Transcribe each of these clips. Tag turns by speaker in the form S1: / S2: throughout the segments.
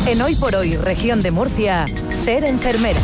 S1: En Hoy por Hoy, región de Murcia, Ser Enfermera.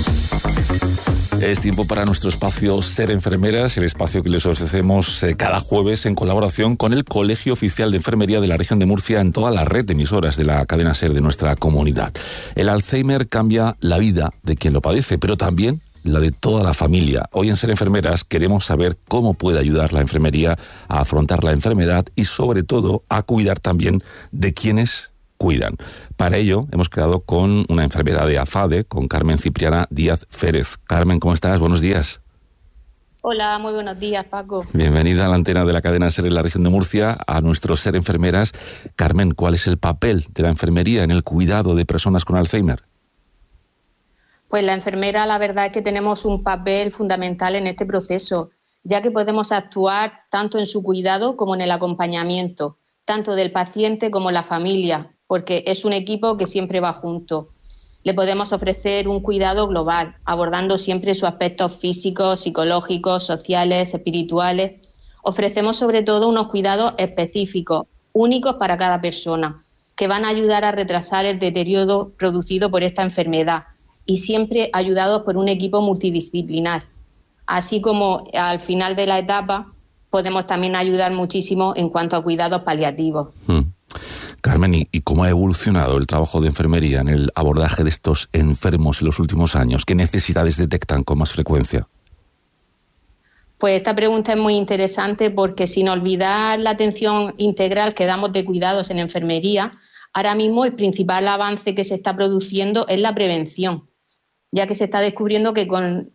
S2: Es tiempo para nuestro espacio Ser Enfermeras, el espacio que les ofrecemos cada jueves en colaboración con el Colegio Oficial de Enfermería de la región de Murcia en toda la red de emisoras de la cadena Ser de nuestra comunidad. El Alzheimer cambia la vida de quien lo padece, pero también la de toda la familia. Hoy en Ser Enfermeras queremos saber cómo puede ayudar la enfermería a afrontar la enfermedad y sobre todo a cuidar también de quienes cuidan. Para ello hemos quedado con una enfermera de AFADE, con Carmen Cipriana Díaz Férez. Carmen, ¿cómo estás? Buenos días.
S3: Hola, muy buenos días, Paco.
S2: Bienvenida a la antena de la cadena Ser en la región de Murcia, a nuestro Ser Enfermeras. Carmen, ¿cuál es el papel de la enfermería en el cuidado de personas con Alzheimer?
S3: Pues la enfermera, la verdad es que tenemos un papel fundamental en este proceso, ya que podemos actuar tanto en su cuidado como en el acompañamiento, tanto del paciente como la familia, porque es un equipo que siempre va junto. Le podemos ofrecer un cuidado global, abordando siempre sus aspectos físicos, psicológicos, sociales, espirituales. Ofrecemos sobre todo unos cuidados específicos, únicos para cada persona, que van a ayudar a retrasar el deterioro producido por esta enfermedad y siempre ayudados por un equipo multidisciplinar. Así como al final de la etapa podemos también ayudar muchísimo en cuanto a cuidados paliativos.
S2: Carmen, ¿y cómo ha evolucionado el trabajo de enfermería en el abordaje de estos enfermos en los últimos años? ¿Qué necesidades detectan con más frecuencia?
S3: Pues esta pregunta es muy interesante porque sin olvidar la atención integral que damos de cuidados en enfermería, ahora mismo el principal avance que se está produciendo es la prevención, ya que se está descubriendo que con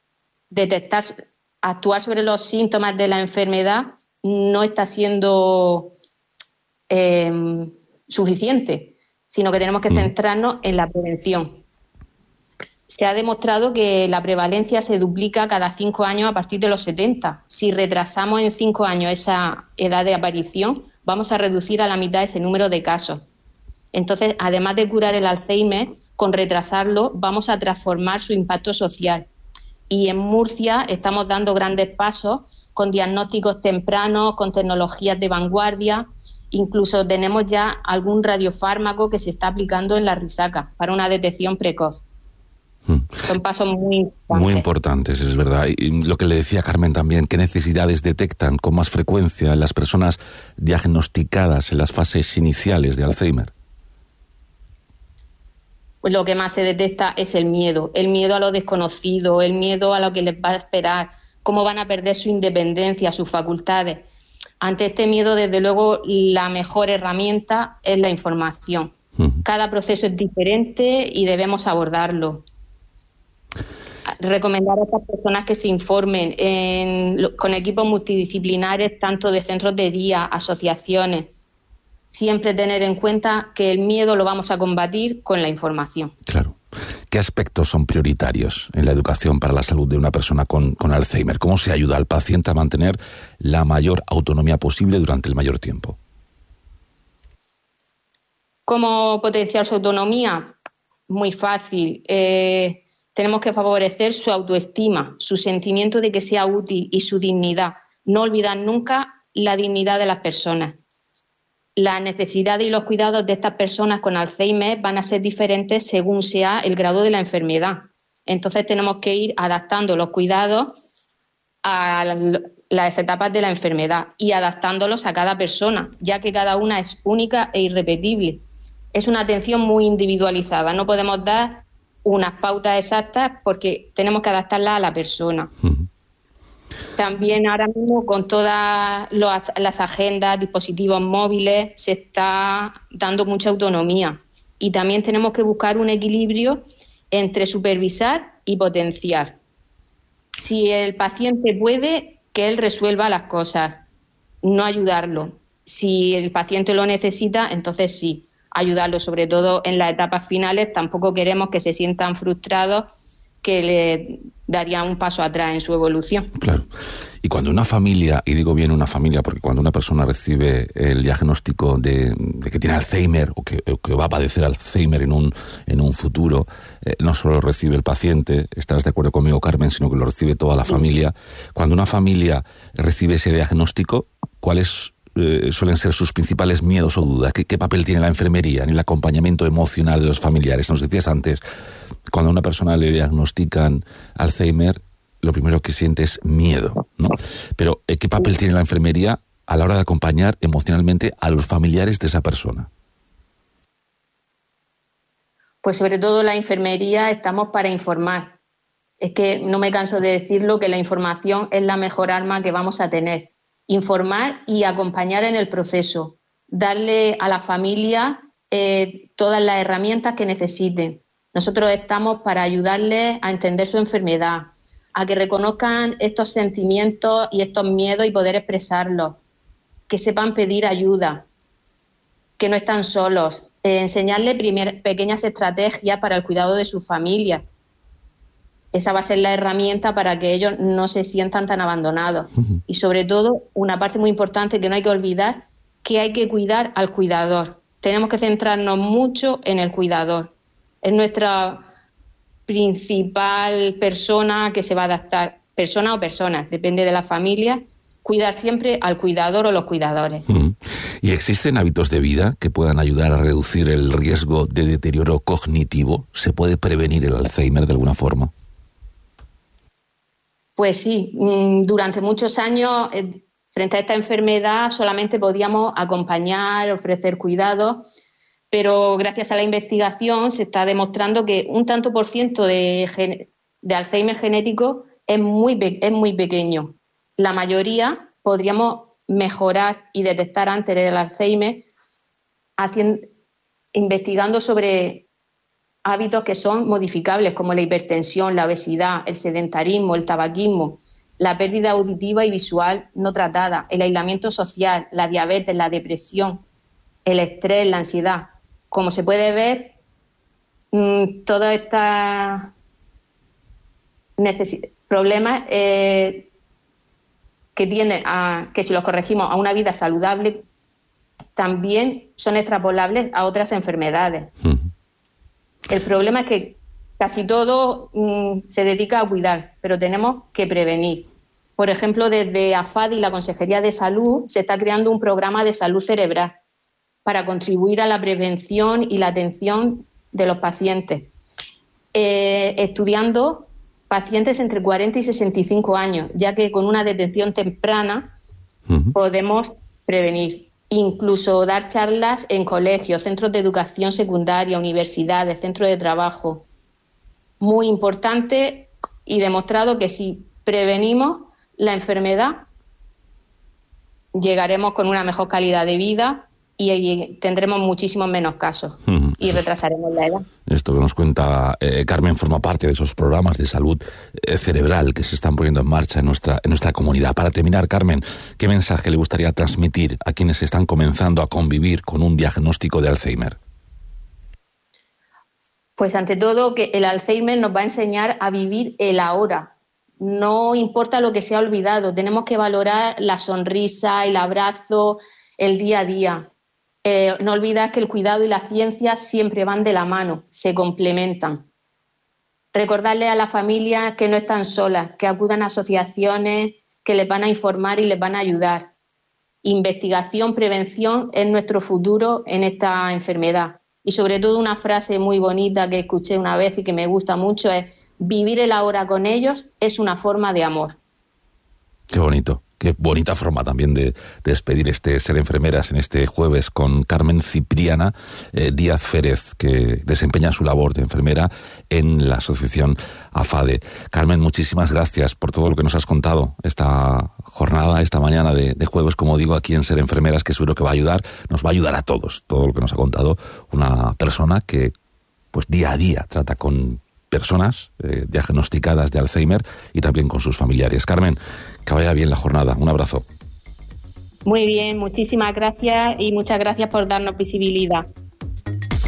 S3: actuar sobre los síntomas de la enfermedad no está siendo suficiente, sino que tenemos que centrarnos en la prevención. Se ha demostrado que la prevalencia se duplica cada 5 años a partir de los 70. Si retrasamos en 5 años esa edad de aparición, vamos a reducir a la mitad ese número de casos. Entonces, además de curar el Alzheimer, con retrasarlo vamos a transformar su impacto social. Y en Murcia estamos dando grandes pasos con diagnósticos tempranos, con tecnologías de vanguardia. Incluso tenemos ya algún radiofármaco que se está aplicando en la risaca para una detección precoz. Son pasos muy importantes.
S2: Muy importantes, es verdad. Y lo que le decía Carmen también, ¿qué necesidades detectan con más frecuencia en las personas diagnosticadas en las fases iniciales de Alzheimer?
S3: Pues lo que más se detecta es el miedo a lo desconocido, el miedo a lo que les va a esperar, cómo van a perder su independencia, sus facultades. Ante este miedo, desde luego, la mejor herramienta es la información. Cada proceso es diferente y debemos abordarlo. Recomendar a estas personas que se informen con equipos multidisciplinares, tanto de centros de día, asociaciones. Siempre tener en cuenta que el miedo lo vamos a combatir con la información.
S2: Claro. ¿Qué aspectos son prioritarios en la educación para la salud de una persona con Alzheimer? ¿Cómo se ayuda al paciente a mantener la mayor autonomía posible durante el mayor tiempo?
S3: ¿Cómo potenciar su autonomía? Muy fácil. Tenemos que favorecer su autoestima, su sentimiento de que sea útil y su dignidad. No olvidar nunca la dignidad de las personas. Las necesidades y los cuidados de estas personas con Alzheimer van a ser diferentes según sea el grado de la enfermedad. Entonces tenemos que ir adaptando los cuidados a las etapas de la enfermedad y adaptándolos a cada persona, ya que cada una es única e irrepetible. Es una atención muy individualizada. No podemos dar unas pautas exactas porque tenemos que adaptarlas a la persona. También ahora mismo con todas las agendas, dispositivos móviles, se está dando mucha autonomía y también tenemos que buscar un equilibrio entre supervisar y potenciar. Si el paciente puede, que él resuelva las cosas, no ayudarlo. Si el paciente lo necesita, entonces sí, ayudarlo, sobre todo en las etapas finales. Tampoco queremos que se sientan frustrados, que le daría un paso atrás en su evolución.
S2: Claro. Y cuando una familia, y digo bien una familia porque cuando una persona recibe el diagnóstico de que tiene Alzheimer o que va a padecer Alzheimer en un futuro, no solo lo recibe el paciente, estarás de acuerdo conmigo, Carmen, sino que lo recibe toda la familia. Cuando una familia recibe ese diagnóstico, ¿cuál es suelen ser sus principales miedos o dudas? ¿Qué papel tiene la enfermería en el acompañamiento emocional de los familiares? Nos decías antes, cuando a una persona le diagnostican Alzheimer, lo primero que siente es miedo, ¿no? Pero ¿qué papel tiene la enfermería a la hora de acompañar emocionalmente a los familiares de esa persona?
S3: Pues sobre todo la enfermería estamos para informar. Es que no me canso de decirlo, que la información es la mejor arma que vamos a tener. Informar y acompañar en el proceso. Darle a la familia todas las herramientas que necesiten. Nosotros estamos para ayudarles a entender su enfermedad, a que reconozcan estos sentimientos y estos miedos y poder expresarlos, que sepan pedir ayuda, que no están solos, enseñarles pequeñas estrategias para el cuidado de su familia. Esa va a ser la herramienta para que ellos no se sientan tan abandonados. Y sobre todo, una parte muy importante que no hay que olvidar, que hay que cuidar al cuidador. Tenemos que centrarnos mucho en el cuidador. Es nuestra principal persona que se va a adaptar, persona o personas, depende de la familia, cuidar siempre al cuidador o los cuidadores.
S2: ¿Y existen hábitos de vida que puedan ayudar a reducir el riesgo de deterioro cognitivo? ¿Se puede prevenir el Alzheimer de alguna forma?
S3: Pues sí, durante muchos años, frente a esta enfermedad, solamente podíamos acompañar, ofrecer cuidados, pero gracias a la investigación se está demostrando que un tanto por ciento de Alzheimer genético es muy pequeño. La mayoría podríamos mejorar y detectar antes del Alzheimer investigando sobre hábitos que son modificables, como la hipertensión, la obesidad, el sedentarismo, el tabaquismo, la pérdida auditiva y visual no tratada, el aislamiento social, la diabetes, la depresión, el estrés, la ansiedad. Como se puede ver, todos estos problemas que tienden a que si los corregimos a una vida saludable, también son extrapolables a otras enfermedades. El problema es que casi todo se dedica a cuidar, pero tenemos que prevenir. Por ejemplo, desde AFAD y la Consejería de Salud se está creando un programa de salud cerebral para contribuir a la prevención y la atención de los pacientes, estudiando pacientes entre 40 y 65 años, ya que con una detección temprana podemos prevenir. Incluso dar charlas en colegios, centros de educación secundaria, universidades, centros de trabajo. Muy importante y demostrado que si prevenimos la enfermedad, llegaremos con una mejor calidad de vida y tendremos muchísimos menos casos y retrasaremos la edad.
S2: Esto que nos cuenta Carmen forma parte de esos programas de salud cerebral que se están poniendo en marcha en nuestra comunidad. Para terminar, Carmen, ¿qué mensaje le gustaría transmitir a quienes están comenzando a convivir con un diagnóstico de Alzheimer?
S3: Pues ante todo que el Alzheimer nos va a enseñar a vivir el ahora. No importa lo que se ha olvidado, tenemos que valorar la sonrisa, el abrazo, el día a día. No olvidar que el cuidado y la ciencia siempre van de la mano, se complementan. Recordarle a la familia que no están solas, que acudan a asociaciones que les van a informar y les van a ayudar. Investigación, prevención es nuestro futuro en esta enfermedad. Y sobre todo una frase muy bonita que escuché una vez y que me gusta mucho es: vivir el ahora con ellos es una forma de amor.
S2: Qué bonito. Qué bonita forma también de despedir este Ser Enfermeras en este jueves con Carmen Cipriana Díaz Férez, que desempeña su labor de enfermera en la asociación AFADE. Carmen, muchísimas gracias por todo lo que nos has contado esta jornada, esta mañana de jueves, como digo, aquí en Ser Enfermeras, que seguro que nos va a ayudar a todos, todo lo que nos ha contado una persona que pues día a día trata con personas diagnosticadas de Alzheimer y también con sus familiares. Carmen, que vaya bien la jornada. Un abrazo.
S3: Muy bien, muchísimas gracias y muchas gracias por darnos visibilidad.